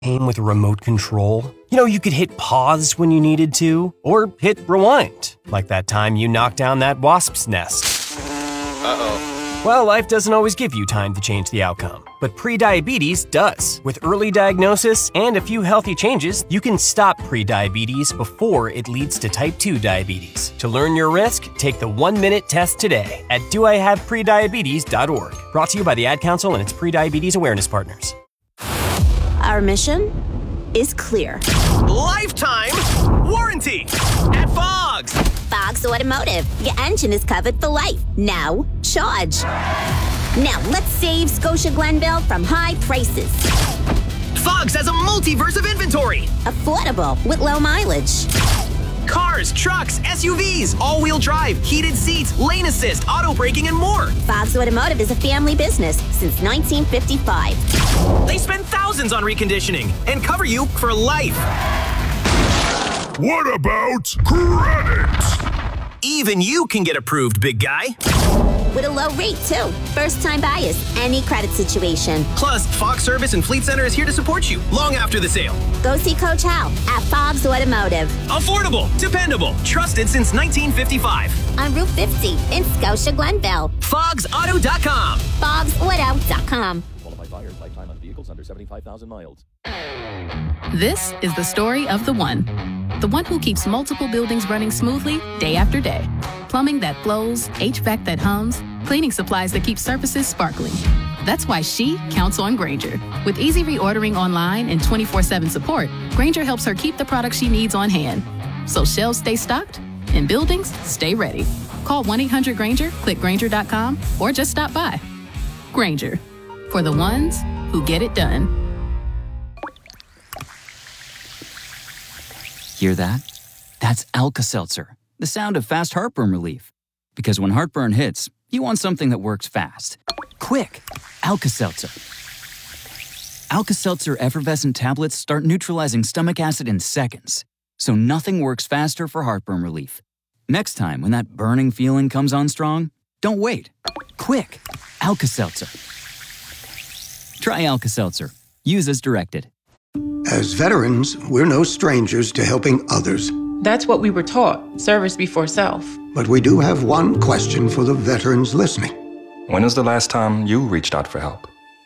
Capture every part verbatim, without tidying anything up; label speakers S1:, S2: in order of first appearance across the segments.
S1: came with a remote control. You know, you could hit pause when you needed to, or hit rewind, like that time you knocked down that wasp's nest.
S2: Uh-oh.
S1: Well, life doesn't always give you time to change the outcome, but prediabetes does. With early diagnosis and a few healthy changes, you can stop prediabetes before it leads to type two diabetes. To learn your risk, take the one-minute test today at do I have prediabetes dot org. Brought to you by the Ad Council and its prediabetes awareness partners.
S3: Our mission is clear.
S4: Lifetime warranty at Fogs.
S3: Fogs Automotive. Your engine is covered for life. Now, charge. Now, let's save Scotia Glenville from high prices.
S4: Fogs has a multiverse of inventory.
S3: Affordable with low mileage.
S4: Cars, trucks, S U Vs, all-wheel drive, heated seats, lane assist, auto braking, and more.
S3: Fogs Automotive is a family business since nineteen fifty-five.
S4: They spend thousands on reconditioning and cover you for life.
S5: What about credit?
S4: Even you can get approved, big guy.
S3: With a low rate, too. First-time buyers, any credit situation.
S4: Plus, Fox Service and Fleet Center is here to support you long after the sale.
S3: Go see Coach Hal at Fogs Automotive.
S4: Affordable, dependable, trusted since nineteen fifty-five.
S3: On Route fifty in Scotia Glenville.
S4: Fogs Auto dot com.
S3: Fogs Auto dot com.
S6: Qualified buyers, lifetime on vehicles under seventy-five thousand miles.
S7: This is the story of the one. The one who keeps multiple buildings running smoothly day after day. Plumbing that flows, H V A C that hums, cleaning supplies that keep surfaces sparkling. That's why she counts on Grainger. With easy reordering online and twenty-four seven support, Grainger helps her keep the products she needs on hand. So shelves stay stocked and buildings stay ready. Call one eight hundred Grainger, click Grainger dot com, or just stop by. Grainger, for the ones who get it done.
S8: Hear that? That's Alka-Seltzer, the sound of fast heartburn relief. Because when heartburn hits, you want something that works fast. Quick, Alka-Seltzer. Alka-Seltzer effervescent tablets start neutralizing stomach acid in seconds, so nothing works faster for heartburn relief. Next time when that burning feeling comes on strong, don't wait. Quick, Alka-Seltzer. Try Alka-Seltzer. Use as directed.
S9: As veterans, we're no strangers to helping others.
S10: That's what we were taught, service before self.
S9: But we do have one question for the veterans listening.
S11: When was the last time you reached out for help?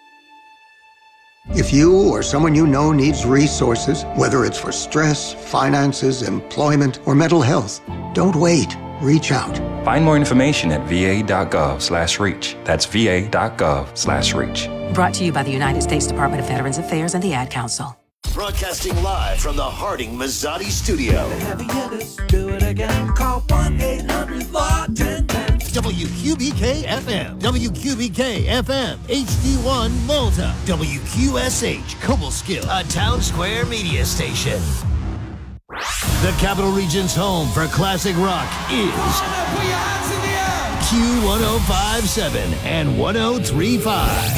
S9: If you or someone you know needs resources, whether it's for stress, finances, employment, or mental health, don't wait. Reach out.
S11: Find more information at v a dot gov slash reach. That's v a dot gov slash reach.
S12: Brought to you by the United States Department of Veterans Affairs and the Ad Council.
S13: Broadcasting live from the Harding Mazzotti studio.
S14: Do it again. Call one eight hundred L O T ten ten.
S15: W Q B K F M, W Q B K F M, H D one Malta, W Q S H Cobleskill, a Town Square media station. The Capital Region's home for classic rock is Q one oh five point seven and one oh three point five.